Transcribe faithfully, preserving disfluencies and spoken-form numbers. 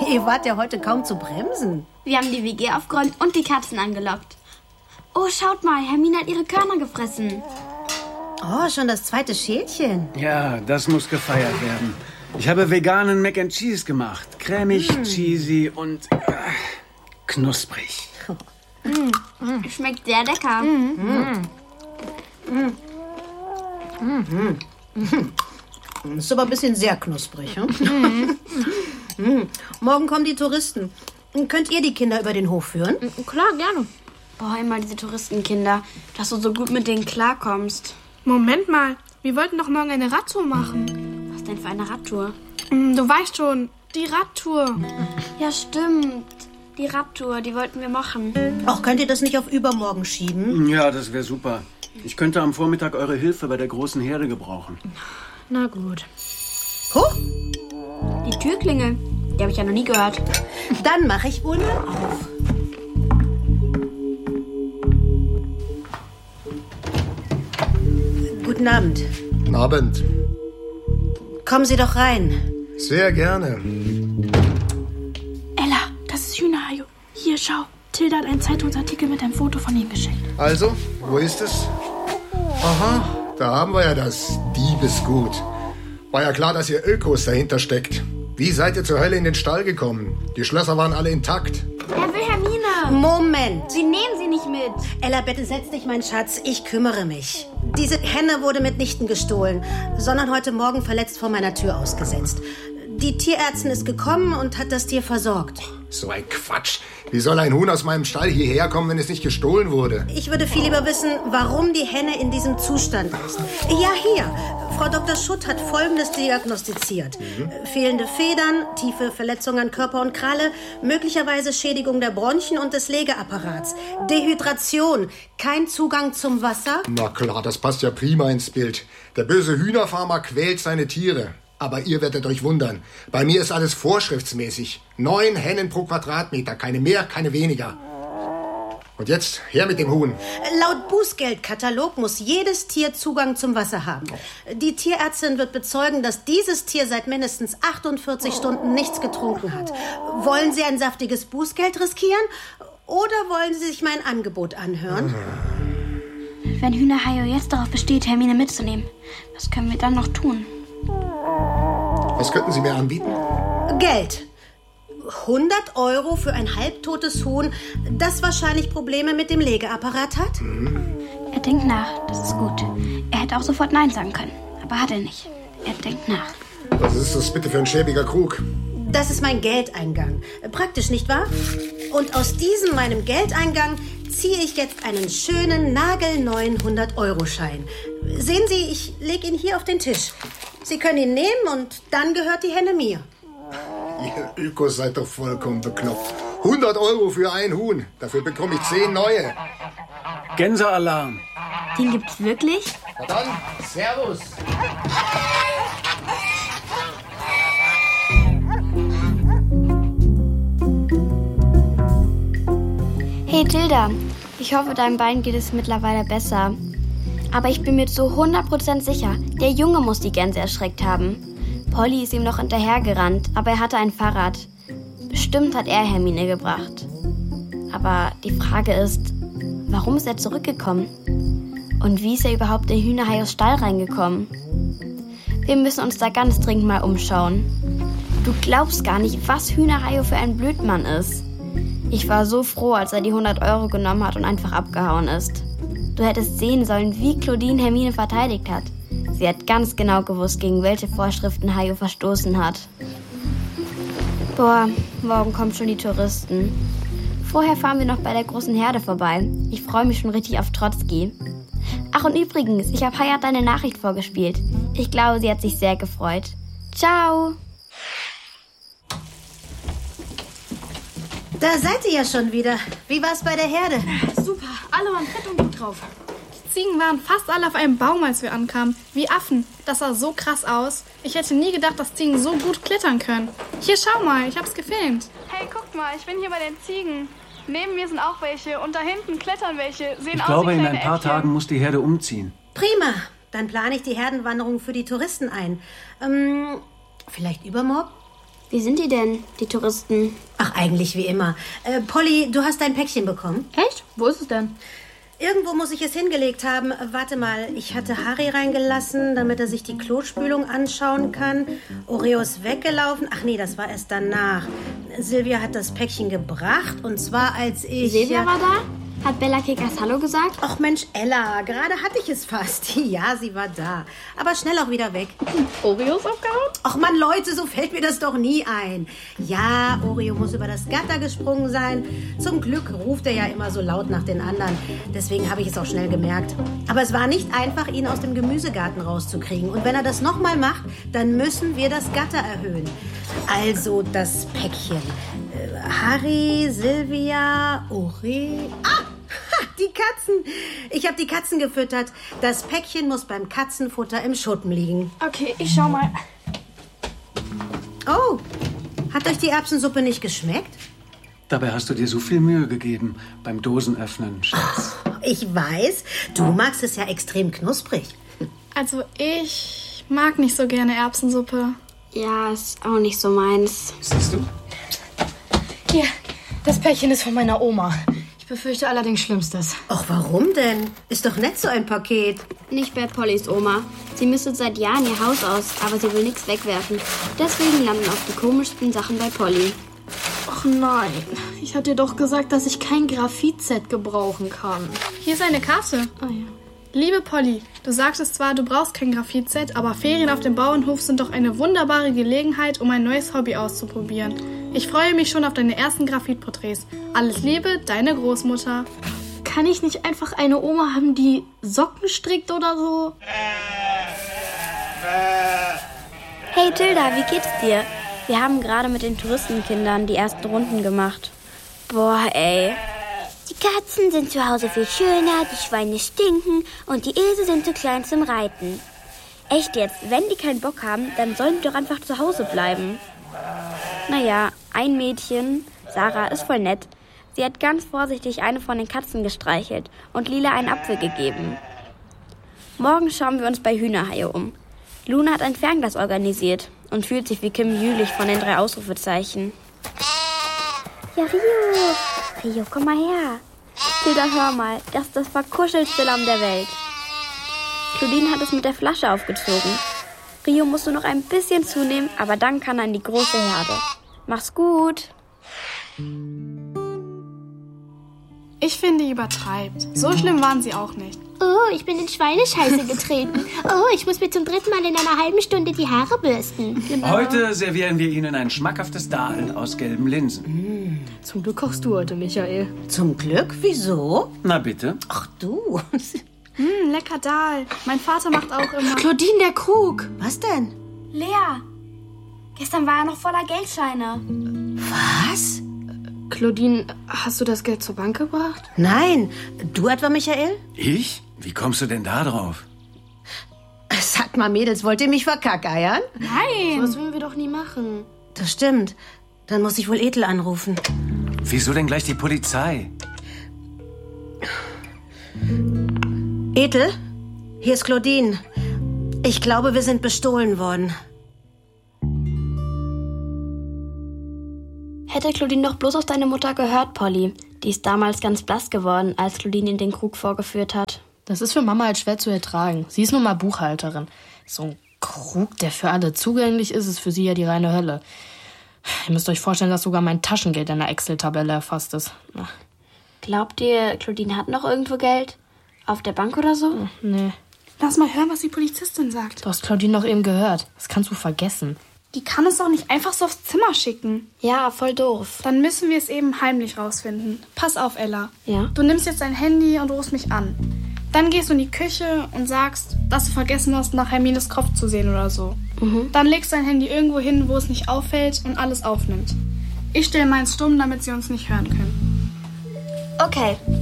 Ihr wart ja heute kaum zu bremsen. Wir haben die W G aufgeräumt und die Katzen angelockt. Oh, schaut mal, Hermine hat ihre Körner gefressen. Oh, schon das zweite Schälchen. Ja, das muss gefeiert werden. Ich habe veganen Mac and Cheese gemacht. Cremig, mm. cheesy und äh, knusprig. Mm. Schmeckt sehr lecker. Mm. Mm. Mm. Mm. Ist aber ein bisschen sehr knusprig. Hm? Mm. Mm. Morgen kommen die Touristen. Könnt ihr die Kinder über den Hof führen? Klar, gerne. Boah, immer diese Touristenkinder, dass du so gut mit denen klarkommst. Moment mal, wir wollten doch morgen eine Radtour machen. Was denn für eine Radtour? Du weißt schon, die Radtour. Ja, stimmt. Die Radtour, die wollten wir machen. Ach, könnt ihr das nicht auf übermorgen schieben? Ja, das wäre super. Ich könnte am Vormittag eure Hilfe bei der großen Herde gebrauchen. Na gut. Huch! Die Türklingel, die habe ich ja noch nie gehört. Dann mache ich wohl mal auf. Guten Abend. Guten Abend. Kommen Sie doch rein. Sehr gerne. Ella, das ist Hühnerhajo. Hier, schau. Tilda hat einen Zeitungsartikel mit einem Foto von ihm geschickt. Also, wo ist es? Aha, da haben wir ja das Diebesgut. War ja klar, dass ihr Ökos dahinter steckt. Wie seid ihr zur Hölle in den Stall gekommen? Die Schlösser waren alle intakt. Er will Hermine. Moment. Sie nehmen sie nicht mit. Ella, bitte setz dich, mein Schatz. Ich kümmere mich. Diese Henne wurde mitnichten gestohlen, sondern heute Morgen verletzt vor meiner Tür ausgesetzt. Die Tierärztin ist gekommen und hat das Tier versorgt. So ein Quatsch. Wie soll ein Huhn aus meinem Stall hierher kommen, wenn es nicht gestohlen wurde? Ich würde viel lieber wissen, warum die Henne in diesem Zustand ist. Ja, hier. Frau Doktor Schutt hat Folgendes diagnostiziert. Mhm. Fehlende Federn, tiefe Verletzungen an Körper und Kralle, möglicherweise Schädigung der Bronchien und des Legeapparats, Dehydration, kein Zugang zum Wasser. Na klar, das passt ja prima ins Bild. Der böse Hühnerfarmer quält seine Tiere. Aber ihr werdet euch wundern. Bei mir ist alles vorschriftsmäßig. Neun Hennen pro Quadratmeter. Keine mehr, keine weniger. Und jetzt her mit dem Huhn. Laut Bußgeldkatalog muss jedes Tier Zugang zum Wasser haben. Die Tierärztin wird bezeugen, dass dieses Tier seit mindestens achtundvierzig Stunden nichts getrunken hat. Wollen Sie ein saftiges Bußgeld riskieren? Oder wollen Sie sich mein Angebot anhören? Wenn Hühnerhajo jetzt darauf besteht, Hermine mitzunehmen, was können wir dann noch tun? Was könnten Sie mir anbieten? Geld. hundert Euro für ein halbtotes Huhn, das wahrscheinlich Probleme mit dem Legeapparat hat? Mhm. Er denkt nach, das ist gut. Er hätte auch sofort Nein sagen können, aber hat er nicht. Er denkt nach. Was ist das bitte für ein schäbiger Krug? Das ist mein Geldeingang. Praktisch, nicht wahr? Und aus diesem meinem Geldeingang ziehe ich jetzt einen schönen, nagelneuen hundert-Euro-Schein. Sehen Sie, ich lege ihn hier auf den Tisch. Sie können ihn nehmen und dann gehört die Henne mir. Ihr Ökos seid doch vollkommen bekloppt. hundert Euro für ein Huhn. Dafür bekomme ich zehn neue. Gänsealarm. Den gibt's wirklich? Na dann, Servus. Hey Tilda, ich hoffe, deinem Bein geht es mittlerweile besser. Aber ich bin mir zu hundert Prozent sicher, der Junge muss die Gänse erschreckt haben. Polly ist ihm noch hinterhergerannt, aber er hatte ein Fahrrad. Bestimmt hat er Hermine gebracht. Aber die Frage ist, warum ist er zurückgekommen? Und wie ist er überhaupt in Hühnerhajos Stall reingekommen? Wir müssen uns da ganz dringend mal umschauen. Du glaubst gar nicht, was Hühnerhajo für ein Blödmann ist. Ich war so froh, als er die hundert Euro genommen hat und einfach abgehauen ist. Du hättest sehen sollen, wie Claudine Hermine verteidigt hat. Sie hat ganz genau gewusst, gegen welche Vorschriften Hajo verstoßen hat. Boah, morgen kommen schon die Touristen. Vorher fahren wir noch bei der großen Herde vorbei. Ich freue mich schon richtig auf Trotzki. Ach und übrigens, ich habe Hayat deine Nachricht vorgespielt. Ich glaube, sie hat sich sehr gefreut. Ciao! Da seid ihr ja schon wieder. Wie war's bei der Herde? Super, alle waren fett und gut drauf. Die Ziegen waren fast alle auf einem Baum, als wir ankamen. Wie Affen. Das sah so krass aus. Ich hätte nie gedacht, dass Ziegen so gut klettern können. Hier, schau mal, ich hab's gefilmt. Hey, guckt mal, ich bin hier bei den Ziegen. Neben mir sind auch welche und da hinten klettern welche. Sehen Ich aus glaube, wie in kleine ein paar Äffchen. Tagen muss die Herde umziehen. Prima. Dann plane ich die Herdenwanderung für die Touristen ein. Ähm, vielleicht übermorgen? Wie sind die denn, die Touristen? Ach, eigentlich wie immer. Äh, Polly, du hast dein Päckchen bekommen? Echt? Wo ist es denn? Irgendwo muss ich es hingelegt haben. Warte mal, ich hatte Harry reingelassen, damit er sich die Klospülung anschauen kann. Oreo ist weggelaufen. Ach nee, das war erst danach. Silvia hat das Päckchen gebracht und zwar als ich... Silvia war da? Hat Bella Kickers Hallo gesagt? Ach Mensch, Ella, gerade hatte ich es fast. Ja, sie war da. Aber schnell auch wieder weg. Oreos aufgehauen? Ach Mann, Leute, so fällt mir das doch nie ein. Ja, Oreo muss über das Gatter gesprungen sein. Zum Glück ruft er ja immer so laut nach den anderen. Deswegen habe ich es auch schnell gemerkt. Aber es war nicht einfach, ihn aus dem Gemüsegarten rauszukriegen. Und wenn er das nochmal macht, dann müssen wir das Gatter erhöhen. Also das Päckchen. Äh, Harry, Silvia, Oreo... Ah! Die Katzen. Ich habe die Katzen gefüttert. Das Päckchen muss beim Katzenfutter im Schuppen liegen. Okay, ich schau mal. Oh, hat euch die Erbsensuppe nicht geschmeckt? Dabei hast du dir so viel Mühe gegeben beim Dosenöffnen, Schatz. Ich weiß, du magst es ja extrem knusprig. Also ich mag nicht so gerne Erbsensuppe. Ja, ist auch nicht so meins. Siehst du? Hier, das Päckchen ist von meiner Oma. Ich befürchte allerdings Schlimmstes. Ach, warum denn? Ist doch nett so ein Paket. Nicht bei Pollys Oma. Sie mistet seit Jahren ihr Haus aus, aber sie will nichts wegwerfen. Deswegen landen auch die komischsten Sachen bei Polly. Ach nein, ich hatte dir doch gesagt, dass ich kein Graphitset gebrauchen kann. Hier ist eine Karte. Ah ja. Liebe Polly, du sagtest zwar, du brauchst kein Graphitset, aber Ferien auf dem Bauernhof sind doch eine wunderbare Gelegenheit, um ein neues Hobby auszuprobieren. Ich freue mich schon auf deine ersten Graphitporträts. Alles Liebe, deine Großmutter. Kann ich nicht einfach eine Oma haben, die Socken strickt oder so? Hey Tilda, wie geht's dir? Wir haben gerade mit den Touristenkindern die ersten Runden gemacht. Boah, ey. Die Katzen sind zu Hause viel schöner, die Schweine stinken und die Esel sind zu klein zum Reiten. Echt jetzt, wenn die keinen Bock haben, dann sollen die doch einfach zu Hause bleiben. Naja, ein Mädchen, Sarah, ist voll nett. Sie hat ganz vorsichtig eine von den Katzen gestreichelt und Lila einen Apfel gegeben. Morgen schauen wir uns bei Hühnerhaie um. Luna hat ein Fernglas organisiert und fühlt sich wie Kim Jülich von den drei Ausrufezeichen. Ja, Rio, Rio, komm mal her. Tilda, hör mal, das ist das verkuschelste Lamm der Welt. Claudine hat es mit der Flasche aufgezogen. Rio musst du noch ein bisschen zunehmen, aber dann kann er in die große Herde. Mach's gut. Ich finde, ihr übertreibt. So schlimm waren sie auch nicht. Oh, ich bin in Schweinescheiße getreten. Oh, ich muss mir zum dritten Mal in einer halben Stunde die Haare bürsten. Genau. Heute servieren wir Ihnen ein schmackhaftes Dahl aus gelben Linsen. Mm. Zum Glück kochst du heute, Michael. Zum Glück? Wieso? Na bitte. Ach du. Mm, lecker Dahl. Mein Vater macht auch immer... Claudine, der Krug. Was denn? Lea, gestern war er noch voller Geldscheine. Was? Claudine, hast du das Geld zur Bank gebracht? Nein. Du etwa, Michael? Ich? Wie kommst du denn da drauf? Sag mal, Mädels, wollt ihr mich verkackeiern? Nein. Das würden wir doch nie machen. Das stimmt. Dann muss ich wohl Ethel anrufen. Wieso denn gleich die Polizei? Ethel, hier ist Claudine. Ich glaube, wir sind bestohlen worden. Hätte Claudine doch bloß auf deine Mutter gehört, Polly. Die ist damals ganz blass geworden, als Claudine in den Krug vorgeführt hat. Das ist für Mama halt schwer zu ertragen. Sie ist nun mal Buchhalterin. So ein Krug, der für alle zugänglich ist, ist für sie ja die reine Hölle. Ihr müsst euch vorstellen, dass sogar mein Taschengeld in der Excel-Tabelle erfasst ist. Ach. Glaubt ihr, Claudine hat noch irgendwo Geld? Auf der Bank oder so? Ach, nee. Lass mal hören, was die Polizistin sagt. Du hast Claudine doch eben gehört. Das kannst du vergessen. Die kann es doch nicht einfach so aufs Zimmer schicken. Ja, voll doof. Dann müssen wir es eben heimlich rausfinden. Pass auf, Ella. Ja? Du nimmst jetzt dein Handy und rufst mich an. Dann gehst du in die Küche und sagst, dass du vergessen hast, nach Hermines Kopf zu sehen oder so. Mhm. Dann legst du dein Handy irgendwo hin, wo es nicht auffällt und alles aufnimmt. Ich stelle meins stumm, damit sie uns nicht hören können. Okay,